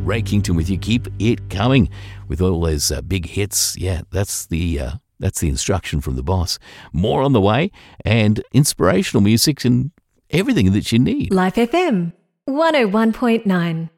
Ray Kington with you. Keep it coming with all those big hits. Yeah, that's the instruction from the boss. More on the way, and inspirational music and everything that you need. Life FM 101.9.